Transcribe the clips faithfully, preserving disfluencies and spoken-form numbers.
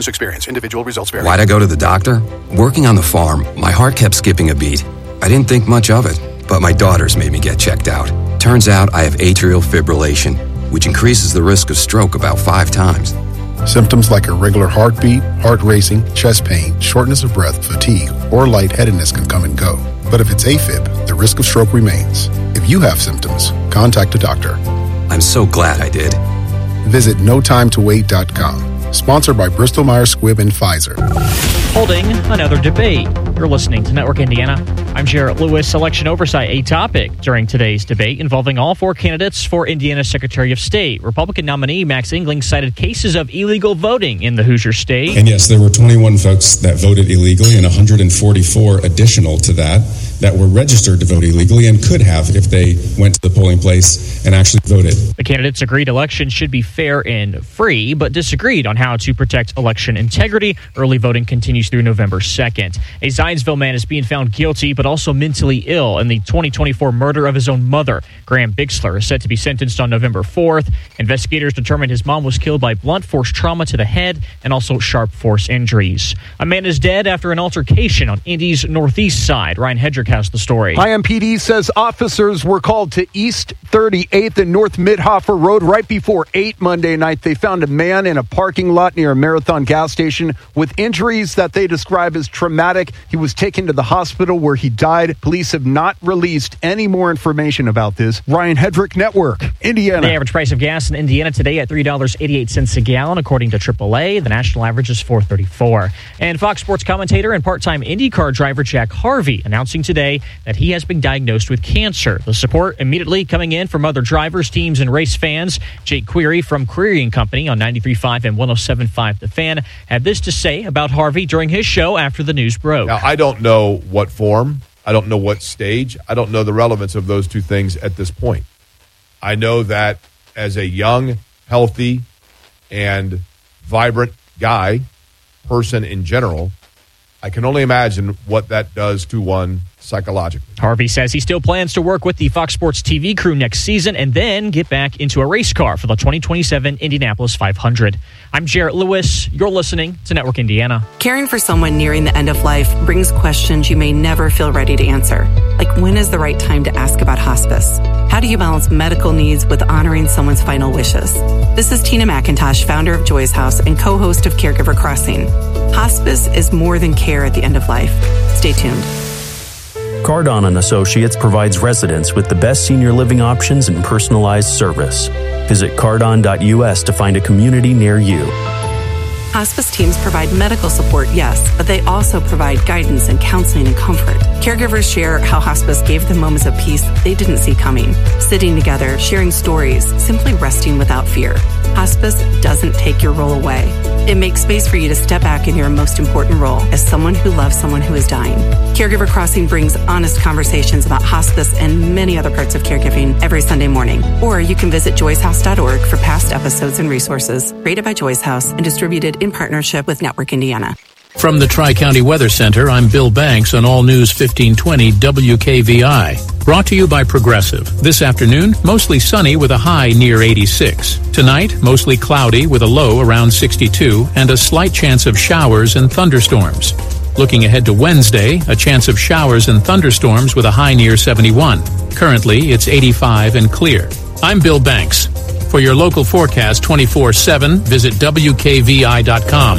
witness experience. Individual results vary. Why'd I go to the doctor? Working on the farm, my heart kept skipping a beat. I didn't think much of it, but my daughters made me get checked out. Turns out I have atrial fibrillation, which increases the risk of stroke about five times. Symptoms like irregular heartbeat, heart racing, chest pain, shortness of breath, fatigue, or lightheadedness can come and go. But if it's AFib, the risk of stroke remains. If you have symptoms, contact a doctor. I'm so glad I did. Visit no time to wait dot com. Sponsored by Bristol Myers Squibb and Pfizer. Holding another debate. You're listening to Network Indiana. I'm Jarrett Lewis. Election oversight, a topic during today's debate involving all four candidates for Indiana Secretary of State. Republican nominee Max Engling cited cases of illegal voting in the Hoosier State. And yes, there were twenty-one folks that voted illegally and one hundred forty-four additional to that that were registered to vote illegally and could have if they went to the polling place and actually voted. The candidates agreed elections should be fair and free, but disagreed on how to protect election integrity. Early voting continues through November second. A Zionsville man is being found guilty, but also mentally ill in the twenty twenty-four murder of his own mother. Graham Bixler is set to be sentenced on November fourth. Investigators determined his mom was killed by blunt force trauma to the head and also sharp force injuries. A man is dead after an altercation on Indy's northeast side. Ryan Hedrick has the story. I M P D says officers were called to East thirty-eighth and North Midhofer Road right before eight Monday night. They found a man in a parking lot near a Marathon gas station with injuries that they describe as traumatic. He was taken to the hospital where he died. Police have not released any more information about this. Ryan Hedrick, Network, Indiana. The average price of gas in Indiana today at three dollars and eighty-eight cents a gallon, according to triple A. The national average is four dollars and thirty-four cents. And Fox Sports commentator and part-time IndyCar driver Jack Harvey announcing today that he has been diagnosed with cancer. The support immediately coming in from other drivers, teams, and race fans. Jake Query from Query and Company on ninety-three point five and one oh seven point five The Fan had this to say about Harvey during his show after the news broke. Now, I don't know what form. I don't know what stage. I don't know the relevance of those two things at this point. I know that as a young, healthy, and vibrant guy, person in general, I can only imagine what that does to one psychologically. Harvey says he still plans to work with the Fox Sports T V crew next season and then get back into a race car for the twenty twenty-seven Indianapolis five hundred. I'm Jarrett Lewis. You're listening to Network Indiana. Caring for someone nearing the end of life brings questions you may never feel ready to answer. Like, when is the right time to ask about hospice? How do you balance medical needs with honoring someone's final wishes? This is Tina McIntosh, founder of Joy's House and co-host of Caregiver Crossing. Hospice is more than care at the end of life. Stay tuned. Cardon and Associates provides residents with the best senior living options and personalized service. Visit cardon dot U S to find a community near you. Hospice teams provide medical support, yes, but they also provide guidance and counseling and comfort. Caregivers share how hospice gave them moments of peace they didn't see coming. Sitting together, sharing stories, simply resting without fear. Hospice doesn't take your role away. It makes space for you to step back in your most important role as someone who loves someone who is dying. Caregiver Crossing brings honest conversations about hospice and many other parts of caregiving every Sunday morning. Or you can visit joys house dot org for past episodes and resources. Rated by Joy's House and distributed in partnership with Network Indiana. From the Tri-County Weather Center, I'm Bill Banks on All News fifteen twenty W K V I. Brought to you by Progressive. This afternoon, mostly sunny with a high near eighty-six. Tonight, mostly cloudy with a low around sixty-two and a slight chance of showers and thunderstorms. Looking ahead to Wednesday, a chance of showers and thunderstorms with a high near seventy-one. Currently, it's eighty-five and clear. I'm Bill Banks. For your local forecast twenty-four seven, visit W K V I dot com.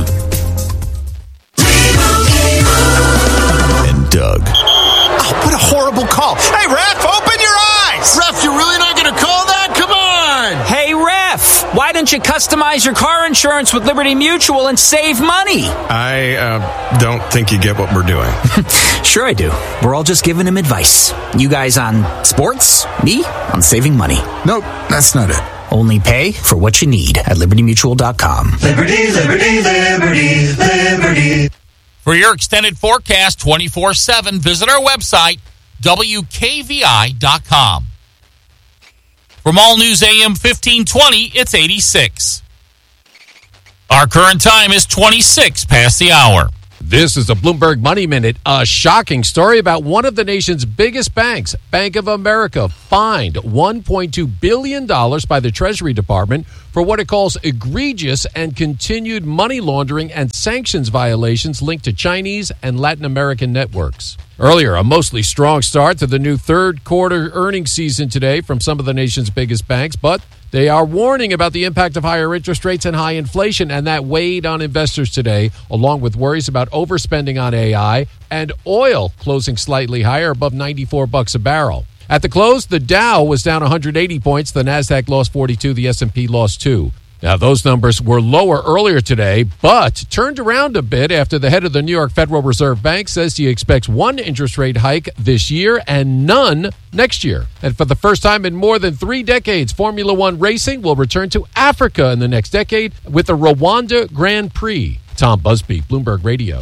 And Doug. Oh, what a horrible call. Hey, ref, open your eyes. Ref, you're really not going to call that? Come on. Hey, ref, why don't you customize your car insurance with Liberty Mutual and save money? I uh, don't think you get what we're doing. Sure I do. We're all just giving him advice. You guys on sports, me on saving money. Nope, that's not it. Only pay for what you need at liberty mutual dot com. Liberty, liberty, liberty, liberty. For your extended forecast twenty-four seven, visit our website, W K V I dot com. From All News A M fifteen twenty, it's eighty-six. Our current time is twenty-six past the hour. This is a Bloomberg Money Minute. A shocking story about one of the nation's biggest banks, Bank of America, fined one point two billion dollars by the Treasury Department for what it calls egregious and continued money laundering and sanctions violations linked to Chinese and Latin American networks. Earlier, a mostly strong start to the new third quarter earnings season today from some of the nation's biggest banks, but they are warning about the impact of higher interest rates and high inflation, and that weighed on investors today, along with worries about overspending on A I and oil closing slightly higher, above ninety-four bucks a barrel. At the close, the Dow was down one hundred eighty points, the Nasdaq lost forty-two, the S and P lost two. Now, those numbers were lower earlier today, but turned around a bit after the head of the New York Federal Reserve Bank says he expects one interest rate hike this year and none next year. And for the first time in more than three decades, Formula One racing will return to Africa in the next decade with the Rwanda Grand Prix. Tom Busby, Bloomberg Radio.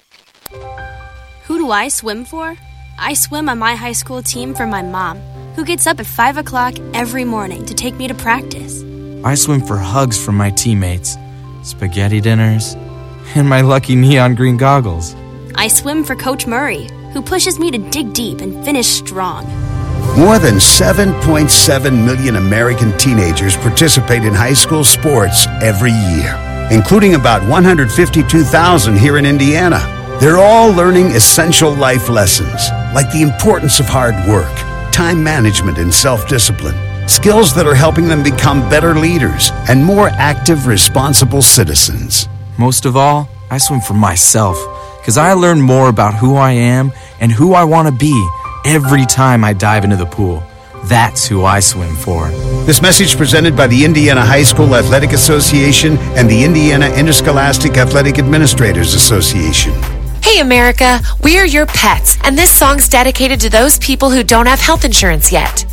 Who do I swim for? I swim on my high school team for my mom, who gets up at five o'clock every morning to take me to practice. I swim for hugs from my teammates, spaghetti dinners, and my lucky neon green goggles. I swim for Coach Murray, who pushes me to dig deep and finish strong. More than seven point seven million American teenagers participate in high school sports every year, including about one hundred fifty-two thousand here in Indiana. They're all learning essential life lessons, like the importance of hard work, time management, and self-discipline. Skills that are helping them become better leaders and more active, responsible citizens. Most of all, I swim for myself, because I learn more about who I am and who I want to be every time I dive into the pool. That's who I swim for. This message presented by the Indiana High School Athletic Association and the Indiana Interscholastic Athletic Administrators Association. Hey America, we're your pets, and this song's dedicated to those people who don't have health insurance yet.